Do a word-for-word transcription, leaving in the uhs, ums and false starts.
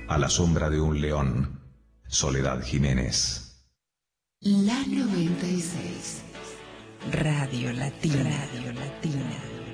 A la sombra de un león. Soledad Jiménez. La noventa y seis. Radio Latina. Radio Latina.